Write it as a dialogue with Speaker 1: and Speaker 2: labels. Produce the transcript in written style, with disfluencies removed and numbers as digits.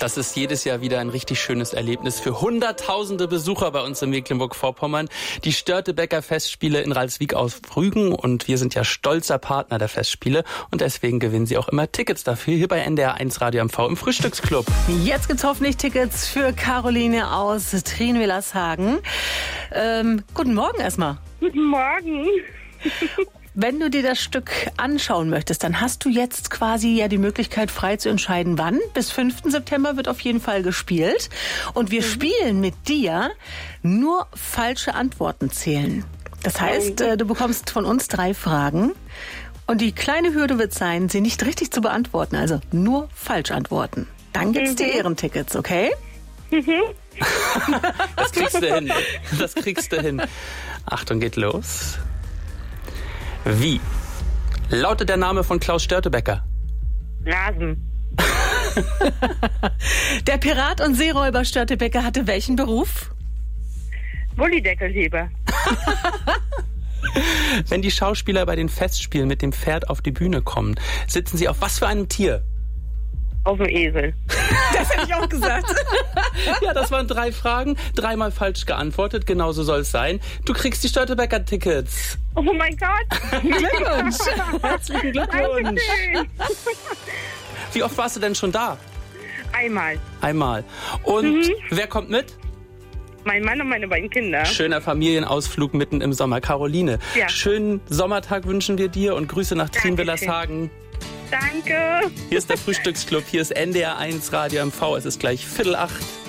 Speaker 1: Das ist jedes Jahr wieder ein richtig schönes Erlebnis für hunderttausende Besucher bei uns in Mecklenburg-Vorpommern. Die Störtebeker Festspiele in Ralswiek auf Rügen, und wir sind ja stolzer Partner der Festspiele und deswegen gewinnen Sie auch immer Tickets dafür hier bei NDR 1 Radio MV im Frühstücksclub.
Speaker 2: Jetzt gibt's hoffentlich Tickets für Caroline aus Trienwillershagen. Guten Morgen erstmal.
Speaker 3: Guten Morgen.
Speaker 2: Wenn du dir das Stück anschauen möchtest, dann hast du jetzt quasi ja die Möglichkeit, frei zu entscheiden, wann. Bis 5. September wird auf jeden Fall gespielt. Und wir spielen mit dir nur falsche Antworten zählen. Das heißt, du bekommst von uns 3 Fragen. Und die kleine Hürde wird sein, sie nicht richtig zu beantworten. Also nur falsch antworten. Dann gibt's dir Ehrentickets, okay?
Speaker 1: Das kriegst du hin. Das kriegst du hin. Achtung, geht los. Wie lautet der Name von Klaus Störtebeker?
Speaker 3: Rasen.
Speaker 2: Der Pirat und Seeräuber Störtebeker hatte welchen Beruf?
Speaker 3: Gullideckelheber.
Speaker 1: Wenn die Schauspieler bei den Festspielen mit dem Pferd auf die Bühne kommen, sitzen sie auf was für einem Tier?
Speaker 3: Auf dem Esel.
Speaker 2: Das hätte ich auch gesagt.
Speaker 1: Ja, das waren 3 Fragen, 3-mal falsch geantwortet. Genauso soll es sein. Du kriegst die Störtebeker-Tickets.
Speaker 3: Oh mein Gott.
Speaker 2: Glückwunsch.
Speaker 1: Herzlichen Glückwunsch.
Speaker 3: Dankeschön.
Speaker 1: Wie oft warst du denn schon da?
Speaker 3: Einmal.
Speaker 1: Und wer kommt mit?
Speaker 3: Mein Mann und meine beiden Kinder.
Speaker 1: Schöner Familienausflug mitten im Sommer. Caroline,
Speaker 3: Ja.
Speaker 1: schönen Sommertag wünschen wir dir und Grüße nach Trienwillershagen.
Speaker 3: Danke.
Speaker 1: Hier ist der Frühstücksclub, hier ist NDR 1 Radio MV. Es ist gleich 7:45.